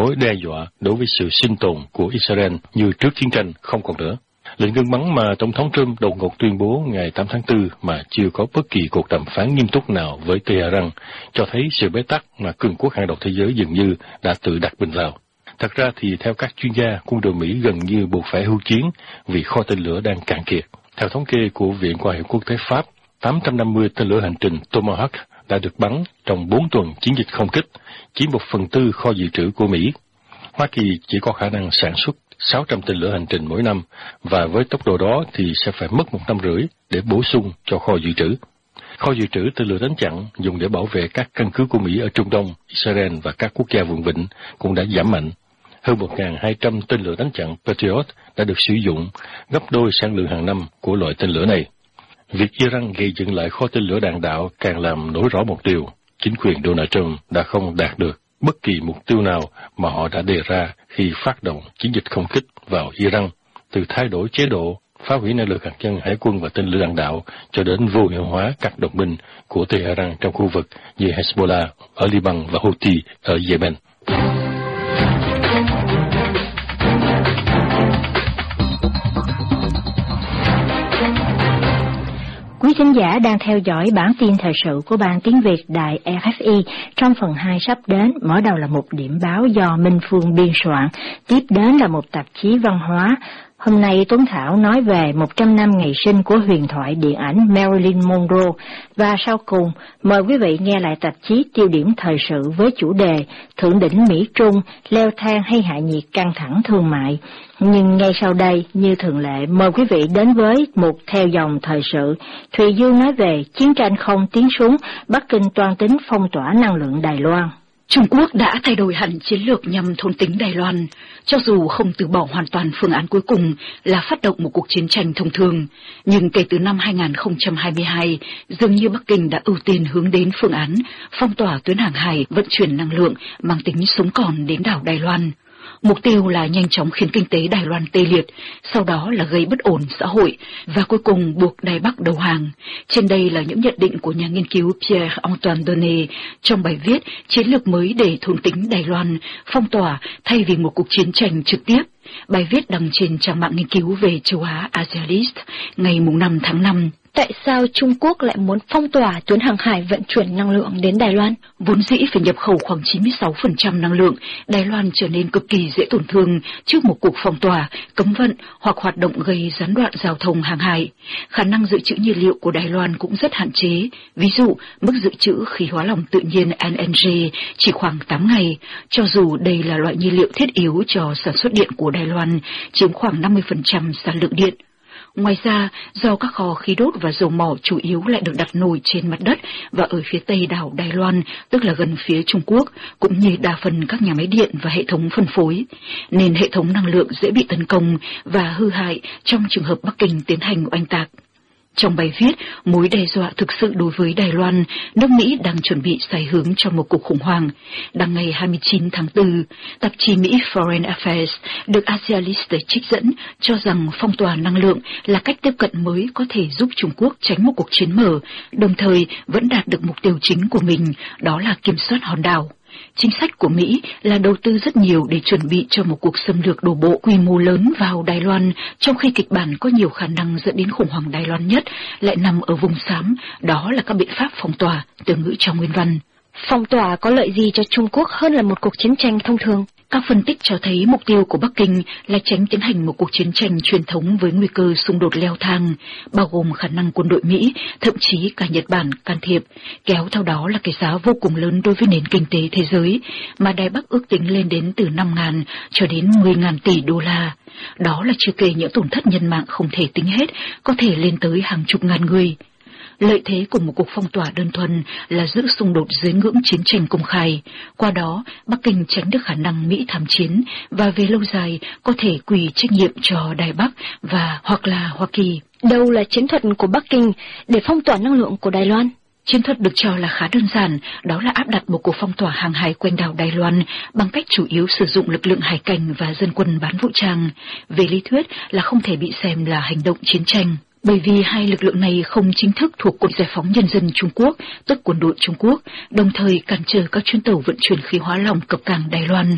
mối đe dọa đối với sự sinh tồn của Israel như trước chiến tranh không còn nữa. Lệnh ngưng bắn mà Tổng thống Trump đột ngột tuyên bố ngày 8 tháng 4 mà chưa có bất kỳ cuộc đàm phán nghiêm túc nào với Tehran cho thấy sự bế tắc mà cường quốc hàng đầu thế giới dường như đã tự đặt mình vào. Thật ra thì theo các chuyên gia, quân đội Mỹ gần như buộc phải hưu chiến vì kho tên lửa đang cạn kiệt. Theo thống kê của Viện Quan hệ Quốc tế Pháp, 850 tên lửa hành trình Tomahawk đã được bắn trong 4 tuần chiến dịch không kích, chiếm 1/4 kho dự trữ của Mỹ. Hoa Kỳ chỉ có khả năng sản xuất 600 tên lửa hành trình mỗi năm, và với tốc độ đó thì sẽ phải mất 1 năm rưỡi để bổ sung cho kho dự trữ. Kho dự trữ tên lửa đánh chặn dùng để bảo vệ các căn cứ của Mỹ ở Trung Đông, Israel và các quốc gia vùng vịnh cũng đã giảm mạnh. Hơn 1.200 tên lửa đánh chặn Patriot đã được sử dụng, gấp đôi sản lượng hàng năm của loại tên lửa này. Việc Iran gây dựng lại kho tên lửa đạn đạo càng làm nổi rõ một điều: chính quyền Donald Trump đã không đạt được bất kỳ mục tiêu nào mà họ đã đề ra khi phát động chiến dịch không kích vào Iran, từ thay đổi chế độ, phá hủy năng lực hạt nhân, hải quân và tên lửa đạn đạo cho đến vô hiệu hóa các đồng minh của Tehran trong khu vực như Hezbollah ở Liban và Houthi ở Yemen. Quý khán giả đang theo dõi bản tin thời sự của Ban Tiếng Việt Đài RFI. Trong phần 2 sắp đến, mở đầu là một điểm báo do Minh Phương biên soạn, tiếp đến là một tạp chí văn hóa. Hôm nay Tuấn Thảo nói về 100 năm ngày sinh của huyền thoại điện ảnh Marilyn Monroe, và sau cùng mời quý vị nghe lại tạp chí tiêu điểm thời sự với chủ đề Thượng đỉnh Mỹ-Trung, leo thang hay hạ nhiệt căng thẳng thương mại. Nhưng ngay sau đây, như thường lệ, mời quý vị đến với một theo dòng thời sự. Thùy Dương nói về chiến tranh không tiếng súng, Bắc Kinh toan tính phong tỏa năng lượng Đài Loan. Trung Quốc đã thay đổi hẳn chiến lược nhằm thôn tính Đài Loan, cho dù không từ bỏ hoàn toàn phương án cuối cùng là phát động một cuộc chiến tranh thông thường. Nhưng kể từ năm 2022, dường như Bắc Kinh đã ưu tiên hướng đến phương án phong tỏa tuyến hàng hải vận chuyển năng lượng mang tính sống còn đến đảo Đài Loan. Mục tiêu là nhanh chóng khiến kinh tế Đài Loan tê liệt, sau đó là gây bất ổn xã hội, và cuối cùng buộc Đài Bắc đầu hàng. Trên đây là những nhận định của nhà nghiên cứu Pierre-Antoine Donnet trong bài viết Chiến lược mới để thôn tính Đài Loan, phong tỏa thay vì một cuộc chiến tranh trực tiếp. Bài viết đăng trên trang mạng nghiên cứu về châu Á Asialist ngày 5 tháng 5. Tại sao Trung Quốc lại muốn phong tỏa tuyến hàng hải vận chuyển năng lượng đến Đài Loan? Vốn dĩ phải nhập khẩu khoảng 96% năng lượng, Đài Loan trở nên cực kỳ dễ tổn thương trước một cuộc phong tỏa, cấm vận hoặc hoạt động gây gián đoạn giao thông hàng hải. Khả năng dự trữ nhiên liệu của Đài Loan cũng rất hạn chế. Ví dụ, mức dự trữ khí hóa lỏng tự nhiên LNG chỉ khoảng 8 ngày, cho dù đây là loại nhiên liệu thiết yếu cho sản xuất điện của Đài Loan, chiếm khoảng 50% sản lượng điện. Ngoài ra, do các kho khí đốt và dầu mỏ chủ yếu lại được đặt nổi trên mặt đất và ở phía tây đảo Đài Loan, tức là gần phía Trung Quốc, cũng như đa phần các nhà máy điện và hệ thống phân phối, nên hệ thống năng lượng dễ bị tấn công và hư hại trong trường hợp Bắc Kinh tiến hành oanh tạc. Trong bài viết, mối đe dọa thực sự đối với Đài Loan, nước Mỹ đang chuẩn bị xoay hướng cho một cuộc khủng hoảng. Đăng ngày 29 tháng 4, tạp chí Mỹ Foreign Affairs được Asialist trích dẫn cho rằng phong tỏa năng lượng là cách tiếp cận mới có thể giúp Trung Quốc tránh một cuộc chiến mở, đồng thời vẫn đạt được mục tiêu chính của mình, đó là kiểm soát hòn đảo. Chính sách của Mỹ là đầu tư rất nhiều để chuẩn bị cho một cuộc xâm lược đổ bộ quy mô lớn vào Đài Loan, trong khi kịch bản có nhiều khả năng dẫn đến khủng hoảng Đài Loan nhất lại nằm ở vùng xám, đó là các biện pháp phong tỏa, từ ngữ trong nguyên văn. Phong tỏa có lợi gì cho Trung Quốc hơn là một cuộc chiến tranh thông thường? Các phân tích cho thấy mục tiêu của Bắc Kinh là tránh tiến hành một cuộc chiến tranh truyền thống với nguy cơ xung đột leo thang, bao gồm khả năng quân đội Mỹ, thậm chí cả Nhật Bản can thiệp, kéo theo đó là cái giá vô cùng lớn đối với nền kinh tế thế giới, mà Đài Bắc ước tính lên đến từ 5.000 cho đến 10.000 tỷ đô la. Đó là chưa kể những tổn thất nhân mạng không thể tính hết, có thể lên tới hàng chục ngàn người. Lợi thế của một cuộc phong tỏa đơn thuần là giữ xung đột dưới ngưỡng chiến tranh công khai. Qua đó, Bắc Kinh tránh được khả năng Mỹ tham chiến và về lâu dài có thể quy trách nhiệm cho Đài Bắc và hoặc là Hoa Kỳ. Đâu là chiến thuật của Bắc Kinh để phong tỏa năng lượng của Đài Loan? Chiến thuật được cho là khá đơn giản, đó là áp đặt một cuộc phong tỏa hàng hải quanh đảo Đài Loan bằng cách chủ yếu sử dụng lực lượng hải cảnh và dân quân bán vũ trang. Về lý thuyết là không thể bị xem là hành động chiến tranh. Bởi vì hai lực lượng này không chính thức thuộc Quân Giải phóng Nhân dân Trung Quốc, tức quân đội Trung Quốc, đồng thời cản trở các chuyến tàu vận chuyển khí hóa lỏng cập cảng Đài Loan.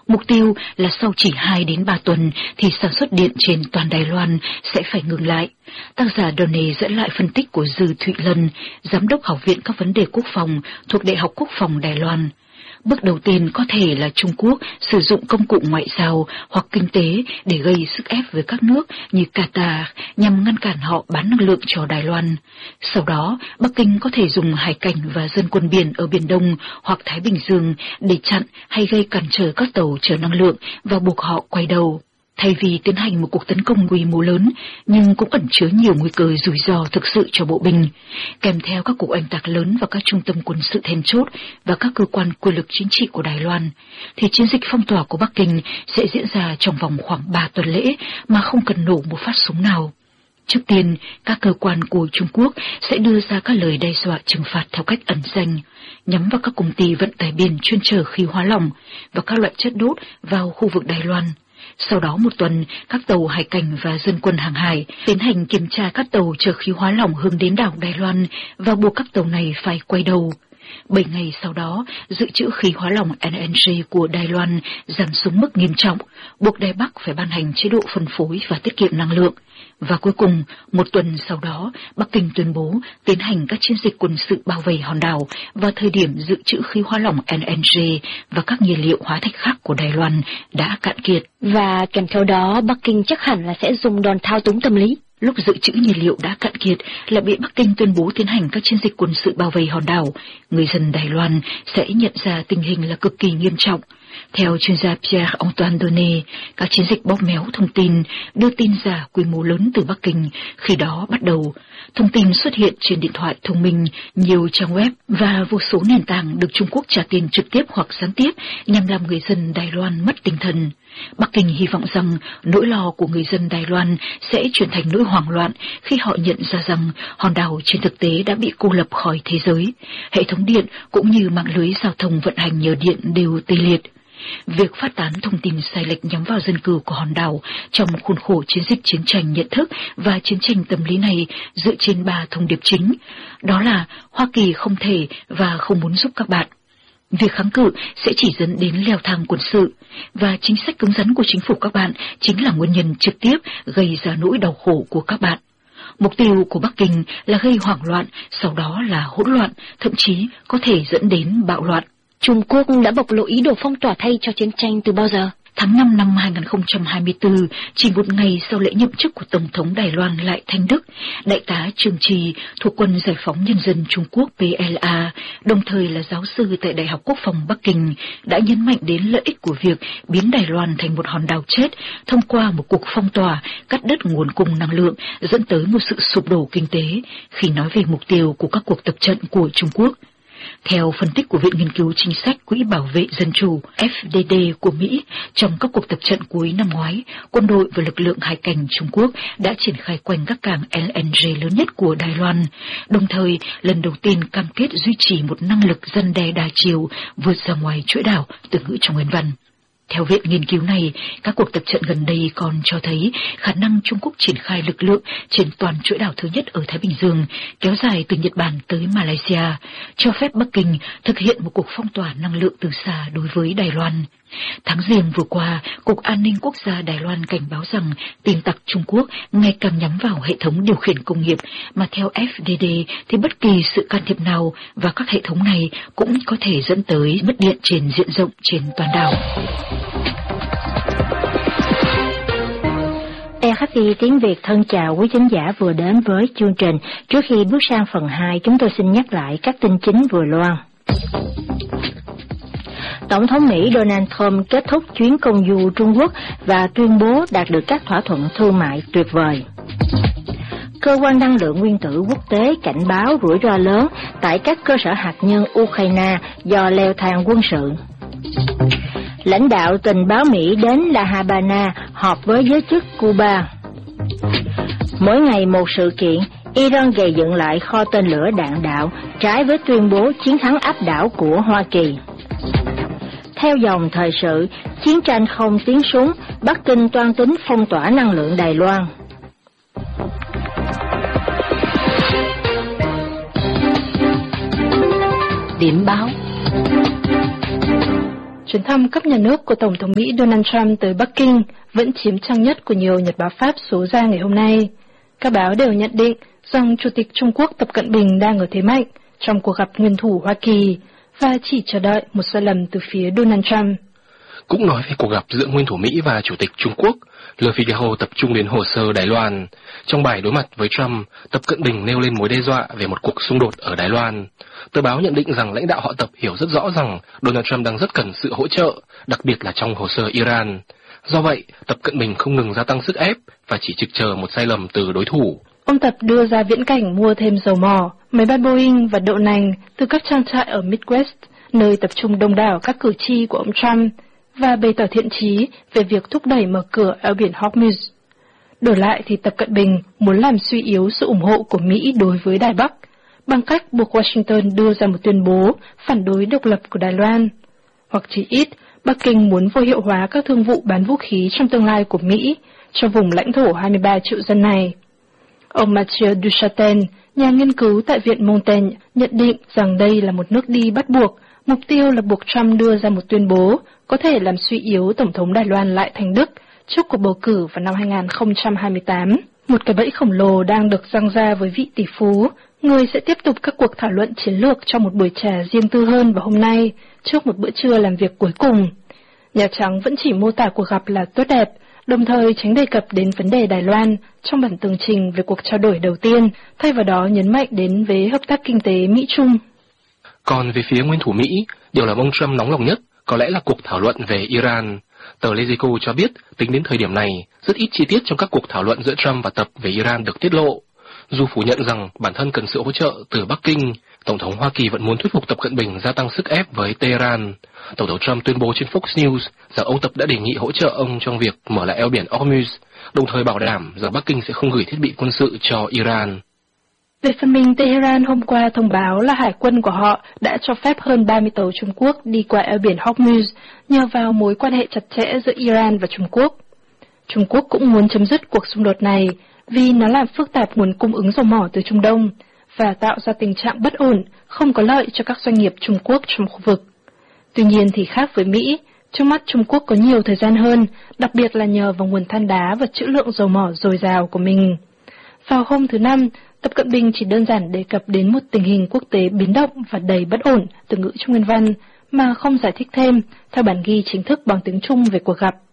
Mục tiêu là sau chỉ 2 đến 3 tuần thì sản xuất điện trên toàn Đài Loan sẽ phải ngừng lại. Tác giả Donne dẫn lại phân tích của Dư Thụy Lân, Giám đốc Học viện các vấn đề quốc phòng thuộc Đại học Quốc phòng Đài Loan. Bước đầu tiên có thể là Trung Quốc sử dụng công cụ ngoại giao hoặc kinh tế để gây sức ép với các nước như Qatar nhằm ngăn cản họ bán năng lượng cho Đài Loan. Sau đó, Bắc Kinh có thể dùng hải cảnh và dân quân biển ở Biển Đông hoặc Thái Bình Dương để chặn hay gây cản trở các tàu chở năng lượng và buộc họ quay đầu. Thay vì tiến hành một cuộc tấn công quy mô lớn, nhưng cũng ẩn chứa nhiều nguy cơ rủi ro thực sự cho bộ binh, kèm theo các cuộc oanh tạc lớn vào các trung tâm quân sự then chốt và các cơ quan quyền lực chính trị của Đài Loan, thì chiến dịch phong tỏa của Bắc Kinh sẽ diễn ra trong vòng khoảng 3 tuần lễ mà không cần nổ một phát súng nào. Trước tiên, các cơ quan của Trung Quốc sẽ đưa ra các lời đe dọa trừng phạt theo cách ẩn danh, nhắm vào các công ty vận tải biển chuyên chở khí hóa lỏng và các loại chất đốt vào khu vực Đài Loan. Sau đó một tuần, các tàu hải cảnh và dân quân hàng hải tiến hành kiểm tra các tàu chở khí hóa lỏng hướng đến đảo Đài Loan và buộc các tàu này phải quay đầu. 7 ngày sau đó, dự trữ khí hóa lỏng LNG của Đài Loan giảm xuống mức nghiêm trọng, buộc Đài Bắc phải ban hành chế độ phân phối và tiết kiệm năng lượng. Và cuối cùng, một tuần sau đó, Bắc Kinh tuyên bố tiến hành các chiến dịch quân sự bao vây hòn đảo vào thời điểm dự trữ khí hóa lỏng LNG và các nhiên liệu hóa thạch khác của Đài Loan đã cạn kiệt. Và kèm theo đó, Bắc Kinh chắc hẳn là sẽ dùng đòn thao túng tâm lý. Lúc dự trữ nhiên liệu đã cạn kiệt là bị Bắc Kinh tuyên bố tiến hành các chiến dịch quân sự bao vây hòn đảo, người dân Đài Loan sẽ nhận ra tình hình là cực kỳ nghiêm trọng. Theo chuyên gia Pierre-Antoine Donne, các chiến dịch bóp méo thông tin, đưa tin giả quy mô lớn từ Bắc Kinh khi đó bắt đầu. Thông tin xuất hiện trên điện thoại thông minh, nhiều trang web và vô số nền tảng được Trung Quốc trả tiền trực tiếp hoặc gián tiếp nhằm làm người dân Đài Loan mất tinh thần. Bắc Kinh hy vọng rằng nỗi lo của người dân Đài Loan sẽ chuyển thành nỗi hoảng loạn khi họ nhận ra rằng hòn đảo trên thực tế đã bị cô lập khỏi thế giới. Hệ thống điện cũng như mạng lưới giao thông vận hành nhờ điện đều tê liệt. Việc phát tán thông tin sai lệch nhắm vào dân cư của hòn đảo trong khuôn khổ chiến dịch chiến tranh nhận thức và chiến tranh tâm lý này dựa trên 3 thông điệp chính. Đó là Hoa Kỳ không thể và không muốn giúp các bạn. Việc kháng cự sẽ chỉ dẫn đến leo thang quân sự, và chính sách cứng rắn của chính phủ các bạn chính là nguyên nhân trực tiếp gây ra nỗi đau khổ của các bạn. Mục tiêu của Bắc Kinh là gây hoảng loạn, sau đó là hỗn loạn, thậm chí có thể dẫn đến bạo loạn. Trung Quốc đã bộc lộ ý đồ phong tỏa thay cho chiến tranh từ bao giờ? Tháng 5 năm 2024, chỉ một ngày sau lễ nhậm chức của Tổng thống Đài Loan Lại Thanh Đức, Đại tá Trương Trì thuộc Quân Giải phóng Nhân dân Trung Quốc PLA, đồng thời là giáo sư tại Đại học Quốc phòng Bắc Kinh, đã nhấn mạnh đến lợi ích của việc biến Đài Loan thành một hòn đảo chết thông qua một cuộc phong tỏa, cắt đứt nguồn cung năng lượng, dẫn tới một sự sụp đổ kinh tế, khi nói về mục tiêu của các cuộc tập trận của Trung Quốc. Theo phân tích của Viện Nghiên cứu Chính sách Quỹ Bảo vệ Dân chủ FDD của Mỹ, trong các cuộc tập trận cuối năm ngoái, quân đội và lực lượng hải cảnh Trung Quốc đã triển khai quanh các cảng LNG lớn nhất của Đài Loan, đồng thời lần đầu tiên cam kết duy trì một năng lực răn đe đa chiều vượt ra ngoài chuỗi đảo, từ ngữ trong nguyên văn. Theo viện nghiên cứu này, các cuộc tập trận gần đây còn cho thấy khả năng Trung Quốc triển khai lực lượng trên toàn chuỗi đảo thứ nhất ở Thái Bình Dương, kéo dài từ Nhật Bản tới Malaysia, cho phép Bắc Kinh thực hiện một cuộc phong tỏa năng lượng từ xa đối với Đài Loan. Tháng Giêng vừa qua, Cục An ninh Quốc gia Đài Loan cảnh báo rằng tin tặc Trung Quốc ngày càng nhắm vào hệ thống điều khiển công nghiệp, mà theo FDD thì bất kỳ sự can thiệp nào vào các hệ thống này cũng có thể dẫn tới mất điện trên diện rộng trên toàn đảo. RFI tiếng Việt thân chào quý thính giả vừa đến với chương trình. Trước khi bước sang phần 2, chúng tôi xin nhắc lại các tin chính vừa loan. Tổng thống Mỹ Donald Trump kết thúc chuyến công du Trung Quốc và tuyên bố đạt được các thỏa thuận thương mại tuyệt vời. Cơ quan năng lượng nguyên tử quốc tế cảnh báo rủi ro lớn tại các cơ sở hạt nhân Ukraine do leo thang quân sự. Lãnh đạo tình báo Mỹ đến La Habana họp với giới chức Cuba. Mỗi ngày một sự kiện, Iran gầy dựng lại kho tên lửa đạn đạo trái với tuyên bố chiến thắng áp đảo của Hoa Kỳ. Theo dòng thời sự, chiến tranh không tiếng súng, Bắc Kinh toan tính phong tỏa năng lượng Đài Loan. Điểm báo. Chuyến thăm thăm cấp nhà nước của Tổng thống Mỹ Donald Trump tới Bắc Kinh vẫn chiếm trang nhất của nhiều nhật báo Pháp số ra ngày hôm nay. Các báo đều nhận định rằng Chủ tịch Trung Quốc Tập Cận Bình đang ở thế mạnh trong cuộc gặp nguyên thủ Hoa Kỳ và chỉ chờ đợi một sai lầm từ phía Donald Trump. Cũng nói về cuộc gặp giữa nguyên thủ Mỹ và Chủ tịch Trung Quốc, Le Figaro tập trung đến hồ sơ Đài Loan. Trong bài đối mặt với Trump, Tập Cận Bình nêu lên mối đe dọa về một cuộc xung đột ở Đài Loan. Tờ báo nhận định rằng lãnh đạo họ Tập hiểu rất rõ rằng Donald Trump đang rất cần sự hỗ trợ, đặc biệt là trong hồ sơ Iran. Do vậy, Tập Cận Bình không ngừng gia tăng sức ép và chỉ trực chờ một sai lầm từ đối thủ. Ông Tập đưa ra viễn cảnh mua thêm dầu mỏ, máy bay Boeing và đậu nành từ các trang trại ở Midwest, nơi tập trung đông đảo các cử tri của ông Trump, và bày tỏ thiện chí về việc thúc đẩy mở cửa eo biển Hormuz. Đổi lại thì Tập Cận Bình muốn làm suy yếu sự ủng hộ của Mỹ đối với Đài Bắc, bằng cách buộc Washington đưa ra một tuyên bố phản đối độc lập của Đài Loan. Hoặc chỉ ít, Bắc Kinh muốn vô hiệu hóa các thương vụ bán vũ khí trong tương lai của Mỹ cho vùng lãnh thổ 23 triệu dân này. Ông Mathieu Duchatel, nhà nghiên cứu tại Viện Montaigne, nhận định rằng đây là một nước đi bắt buộc, mục tiêu là buộc Trump đưa ra một tuyên bố có thể làm suy yếu Tổng thống Đài Loan Lại Thành Đức trước cuộc bầu cử vào năm 2028. Một cái bẫy khổng lồ đang được giăng ra với vị tỷ phú, người sẽ tiếp tục các cuộc thảo luận chiến lược trong một buổi trà riêng tư hơn vào hôm nay, trước một bữa trưa làm việc cuối cùng. Nhà Trắng vẫn chỉ mô tả cuộc gặp là tốt đẹp, đồng thời tránh đề cập đến vấn đề Đài Loan trong bản tường trình về cuộc trao đổi đầu tiên, thay vào đó nhấn mạnh đến về hợp tác kinh tế Mỹ-Trung. Còn về phía nguyên thủ Mỹ, điều làm ông Trump nóng lòng nhất có lẽ là cuộc thảo luận về Iran. Tờ Lezico cho biết, tính đến thời điểm này, rất ít chi tiết trong các cuộc thảo luận giữa Trump và Tập về Iran được tiết lộ. Dù phủ nhận rằng bản thân cần sự hỗ trợ từ Bắc Kinh, Tổng thống Hoa Kỳ vẫn muốn thuyết phục Tập Cận Bình gia tăng sức ép với Tehran. Tổng thống Trump tuyên bố trên Fox News rằng ông Tập đã đề nghị hỗ trợ ông trong việc mở lại eo biển Hormuz, đồng thời bảo đảm rằng Bắc Kinh sẽ không gửi thiết bị quân sự cho Iran. Về phần mình, Tehran hôm qua thông báo là hải quân của họ đã cho phép hơn 30 tàu Trung Quốc đi qua eo biển Hormuz nhờ vào mối quan hệ chặt chẽ giữa Iran và Trung Quốc. Trung Quốc cũng muốn chấm dứt cuộc xung đột này vì nó làm phức tạp nguồn cung ứng dầu mỏ từ Trung Đông và tạo ra tình trạng bất ổn, không có lợi cho các doanh nghiệp Trung Quốc trong khu vực. Tuy nhiên thì khác với Mỹ, trước mắt Trung Quốc có nhiều thời gian hơn, đặc biệt là nhờ vào nguồn than đá và trữ lượng dầu mỏ dồi dào của mình. Vào hôm thứ Năm, Tập Cận Bình chỉ đơn giản đề cập đến một tình hình quốc tế biến động và đầy bất ổn từ ngữ trong nguyên văn, mà không giải thích thêm, theo bản ghi chính thức bằng tiếng Trung về cuộc gặp.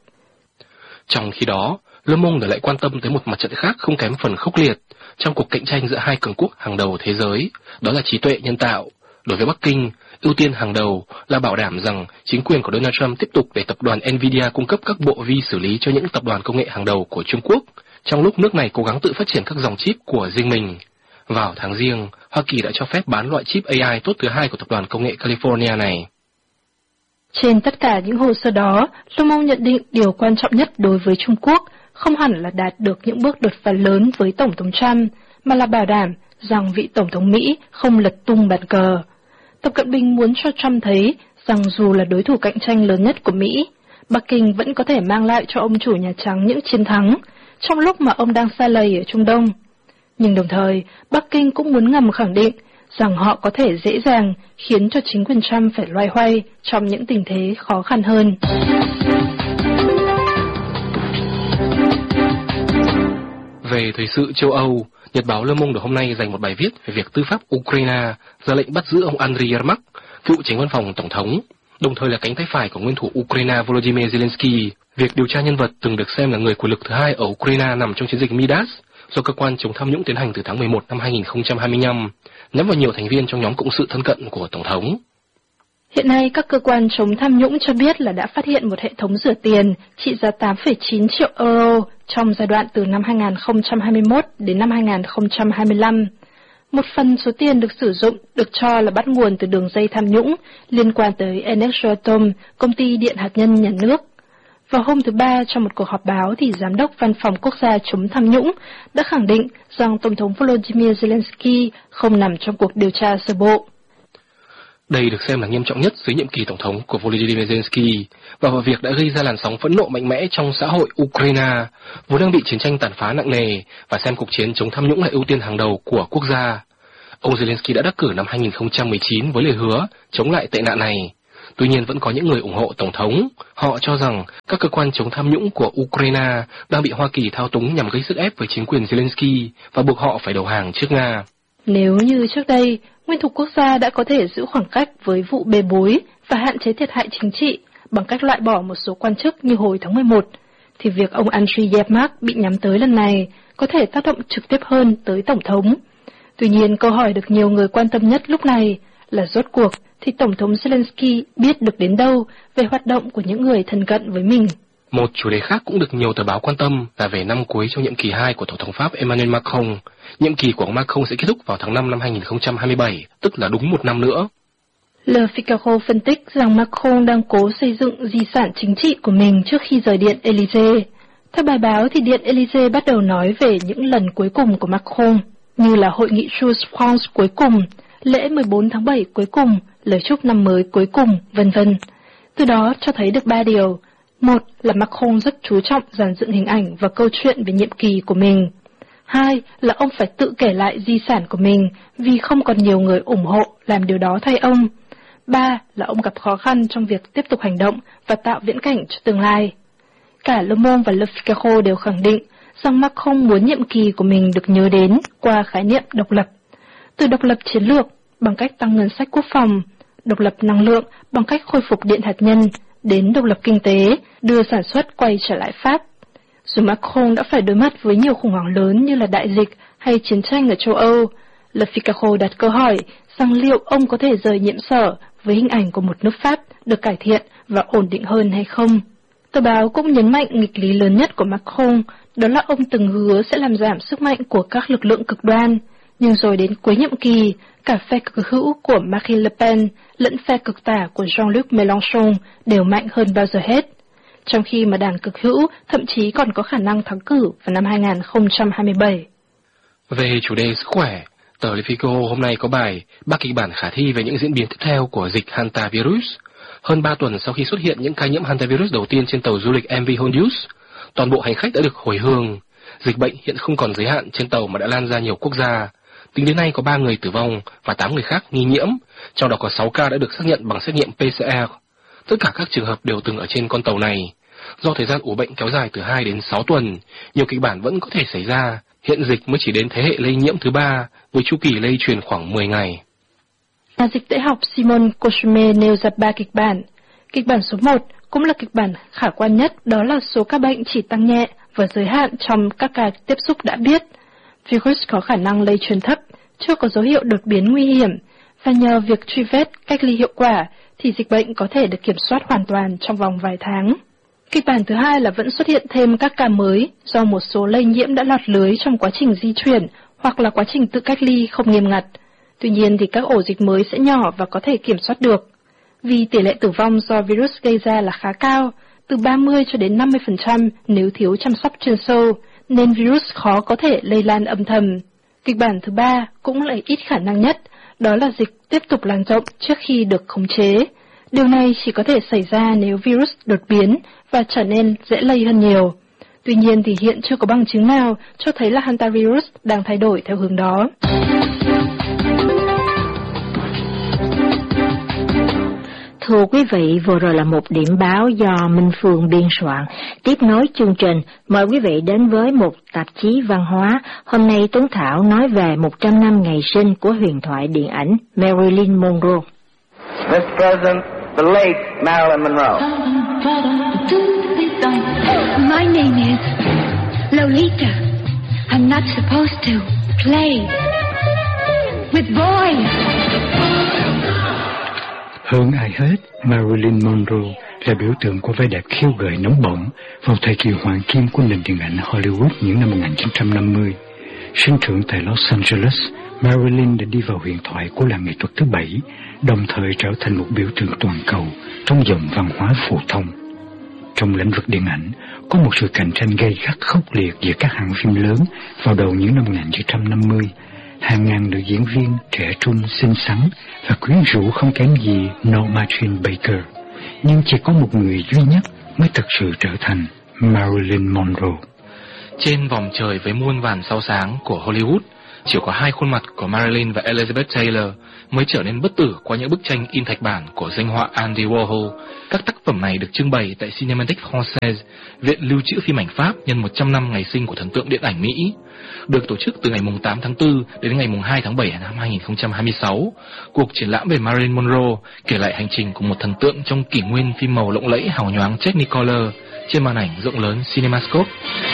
Trong khi đó, Le Monde lại quan tâm tới một mặt trận khác không kém phần khốc liệt trong cuộc cạnh tranh giữa hai cường quốc hàng đầu thế giới, đó là trí tuệ nhân tạo. Đối với Bắc Kinh, ưu tiên hàng đầu là bảo đảm rằng chính quyền của Donald Trump tiếp tục để tập đoàn Nvidia cung cấp các bộ vi xử lý cho những tập đoàn công nghệ hàng đầu của Trung Quốc, trong lúc nước này cố gắng tự phát triển các dòng chip của riêng mình. Vào tháng Giêng, Hoa Kỳ đã cho phép bán loại chip AI tốt thứ hai của tập đoàn công nghệ California này. Trên tất cả những hồ sơ đó, Le Monde nhận định điều quan trọng nhất đối với Trung Quốc không hẳn là đạt được những bước đột phá lớn với Tổng thống Trump, mà là bảo đảm rằng vị Tổng thống Mỹ không lật tung bàn cờ. Tập Cận Bình muốn cho Trump thấy rằng dù là đối thủ cạnh tranh lớn nhất của Mỹ, Bắc Kinh vẫn có thể mang lại cho ông chủ Nhà Trắng những chiến thắng, trong lúc mà ông đang sa lầy ở Trung Đông. Nhưng đồng thời, Bắc Kinh cũng muốn ngầm khẳng định rằng họ có thể dễ dàng khiến cho chính quyền Trump phải loay hoay trong những tình thế khó khăn hơn. Về thời sự châu Âu, Nhật báo Le Monde hôm nay dành một bài viết về việc tư pháp Ukraine ra lệnh bắt giữ ông Andriy Yermak, cựu chánh văn phòng tổng thống, đồng thời là cánh tay phải của nguyên thủ Ukraine Volodymyr Zelensky. Việc điều tra nhân vật từng được xem là người quyền lực thứ hai ở Ukraine nằm trong chiến dịch Midas do cơ quan chống tham nhũng tiến hành từ tháng 11 năm 2025, nhắm vào nhiều thành viên trong nhóm cộng sự thân cận của tổng thống. Hiện nay, các cơ quan chống tham nhũng cho biết là đã phát hiện một hệ thống rửa tiền trị giá 8,9 triệu euro trong giai đoạn từ năm 2021 đến năm 2025. Một phần số tiền được sử dụng được cho là bắt nguồn từ đường dây tham nhũng liên quan tới Energoatom, công ty điện hạt nhân nhà nước. Vào hôm thứ Ba, trong một cuộc họp báo, thì Giám đốc Văn phòng Quốc gia chống tham nhũng đã khẳng định rằng Tổng thống Volodymyr Zelensky không nằm trong cuộc điều tra sơ bộ. Đây được xem là nghiêm trọng nhất dưới nhiệm kỳ tổng thống của Volodymyr Zelensky và vào việc đã gây ra làn sóng phẫn nộ mạnh mẽ trong xã hội Ukraine, vốn đang bị chiến tranh tàn phá nặng nề và xem cuộc chiến chống tham nhũng là ưu tiên hàng đầu của quốc gia. Ông Zelensky đã đắc cử năm 2019 với lời hứa chống lại tệ nạn này. Tuy nhiên vẫn có những người ủng hộ Tổng thống. Họ cho rằng các cơ quan chống tham nhũng của Ukraine đang bị Hoa Kỳ thao túng nhằm gây sức ép với chính quyền Zelensky và buộc họ phải đầu hàng trước Nga. Nếu như trước đây, nguyên thủ quốc gia đã có thể giữ khoảng cách với vụ bê bối và hạn chế thiệt hại chính trị bằng cách loại bỏ một số quan chức như hồi tháng 11, thì việc ông Andriy Yermak bị nhắm tới lần này có thể tác động trực tiếp hơn tới Tổng thống. Tuy nhiên, câu hỏi được nhiều người quan tâm nhất lúc này là rốt cuộc thì Tổng thống Zelensky biết được đến đâu về hoạt động của những người thân cận với mình. Một chủ đề khác cũng được nhiều tờ báo quan tâm là về năm cuối trong nhiệm kỳ 2 của Tổng thống Pháp Emmanuel Macron. Nhiệm kỳ của ông Macron sẽ kết thúc vào tháng 5 năm 2027, tức là đúng một năm nữa. Le Figaro phân tích rằng Macron đang cố xây dựng di sản chính trị của mình trước khi rời Điện Élysée. Theo bài báo thì Điện Élysée bắt đầu nói về những lần cuối cùng của Macron, như là hội nghị Tour de France cuối cùng, lễ 14 tháng 7 cuối cùng, lời chúc năm mới cuối cùng, vân vân. Từ đó cho thấy được 3 điều. Một là Macron rất chú trọng dàn dựng hình ảnh và câu chuyện về nhiệm kỳ của mình. Hai là ông phải tự kể lại di sản của mình vì không còn nhiều người ủng hộ làm điều đó thay ông. Ba là ông gặp khó khăn trong việc tiếp tục hành động và tạo viễn cảnh cho tương lai. Cả Le Monde và Le Figaro đều khẳng định rằng Macron muốn nhiệm kỳ của mình được nhớ đến qua khái niệm độc lập. Từ độc lập chiến lược bằng cách tăng ngân sách quốc phòng, độc lập năng lượng bằng cách khôi phục điện hạt nhân, đến độc lập kinh tế, đưa sản xuất quay trở lại Pháp. Dù Macron đã phải đối mặt với nhiều khủng hoảng lớn như là đại dịch hay chiến tranh ở châu Âu, Le Figaro đặt câu hỏi rằng liệu ông có thể rời nhiệm sở với hình ảnh của một nước Pháp được cải thiện và ổn định hơn hay không. Tờ báo cũng nhấn mạnh nghịch lý lớn nhất của Macron, đó là ông từng hứa sẽ làm giảm sức mạnh của các lực lượng cực đoan, nhưng rồi đến cuối nhiệm kỳ, cả phe cực hữu của Marine Le Pen lẫn phe cực tả của Jean-Luc Mélenchon đều mạnh hơn bao giờ hết, trong khi mà đảng cực hữu thậm chí còn có khả năng thắng cử vào năm 2027. Về chủ đề sức khỏe, tờ Le Figaro hôm nay có bài 3 kịch bản khả thi về những diễn biến tiếp theo của dịch hantavirus. Hơn 3 tuần sau khi xuất hiện những ca nhiễm hantavirus đầu tiên trên tàu du lịch MV Hondius, toàn bộ hành khách đã được hồi hương. Dịch bệnh hiện không còn giới hạn trên tàu mà đã lan ra nhiều quốc gia. Tính đến nay có 3 người tử vong và 8 người khác nghi nhiễm, trong đó có 6 ca đã được xác nhận bằng xét nghiệm PCR. Tất cả các trường hợp đều từng ở trên con tàu này. Do thời gian ủ bệnh kéo dài từ 2 đến 6 tuần, nhiều kịch bản vẫn có thể xảy ra. Hiện dịch mới chỉ đến thế hệ lây nhiễm thứ 3, với chu kỳ lây truyền khoảng 10 ngày. Nhà dịch tễ học Simon Cosme nêu ra 3 kịch bản. Kịch bản số 1 cũng là kịch bản khả quan nhất, đó là số ca bệnh chỉ tăng nhẹ và giới hạn trong các ca tiếp xúc đã biết. Virus có khả năng lây truyền thấp, chưa có dấu hiệu đột biến nguy hiểm, và nhờ việc truy vết, cách ly hiệu quả thì dịch bệnh có thể được kiểm soát hoàn toàn trong vòng vài tháng. Kịch bản thứ hai là vẫn xuất hiện thêm các ca mới do một số lây nhiễm đã lọt lưới trong quá trình di chuyển hoặc là quá trình tự cách ly không nghiêm ngặt. Tuy nhiên thì các ổ dịch mới sẽ nhỏ và có thể kiểm soát được. Vì tỷ lệ tử vong do virus gây ra là khá cao, từ 30 cho đến 50% nếu thiếu chăm sóc chuyên sâu, nên virus khó có thể lây lan âm thầm. Kịch bản thứ ba cũng là ít khả năng nhất, đó là dịch tiếp tục lan rộng trước khi được khống chế. Điều này chỉ có thể xảy ra nếu virus đột biến và trở nên dễ lây hơn nhiều. Tuy nhiên thì hiện chưa có bằng chứng nào cho thấy là hantavirus đang thay đổi theo hướng đó. Thưa quý vị, vừa rồi là một điểm báo do Minh Phương biên soạn. Tiếp nối chương trình, mời quý vị đến với một tạp chí văn hóa. Hôm nay Tuấn Thảo nói về 100 năm ngày sinh của huyền thoại điện ảnh Marilyn Monroe. Mr. President, the late Marilyn Monroe. My name is Lolita. I'm not supposed to play with boys. Hơn ai hết, Marilyn Monroe là biểu tượng của vẻ đẹp khiêu gợi nóng bỏng vào thời kỳ hoàng kim của nền điện ảnh Hollywood những năm 1950. Sinh trưởng tại Los Angeles, Marilyn đã đi vào huyền thoại của làng nghệ thuật thứ 7, đồng thời trở thành một biểu tượng toàn cầu trong dòng văn hóa phổ thông. Trong lĩnh vực điện ảnh, có một sự cạnh tranh gay gắt khốc liệt giữa các hãng phim lớn vào đầu những năm 1950. Hàng ngàn nữ diễn viên trẻ trung, xinh xắn và quyến rũ không kém gì Norma Jean Baker. Nhưng chỉ có một người duy nhất mới thực sự trở thành Marilyn Monroe. Trên vòng trời với muôn vàn sao sáng của Hollywood, Chỉ có hai khuôn mặt của Marilyn và Elizabeth Taylor mới trở nên bất tử qua những bức tranh in thạch bản của danh họa Andy Warhol. Các tác phẩm này được trưng bày tại Cinémathèque Française, viện lưu trữ phim ảnh Pháp nhân 100 năm ngày sinh của thần tượng điện ảnh Mỹ. Được tổ chức từ ngày 8 tháng 4 đến ngày 2 tháng 7 năm 2026, cuộc triển lãm về Marilyn Monroe kể lại hành trình của một thần tượng trong kỷ nguyên phim màu lộng lẫy hào nhoáng Technicolor trên màn ảnh rộng lớn CinemaScope.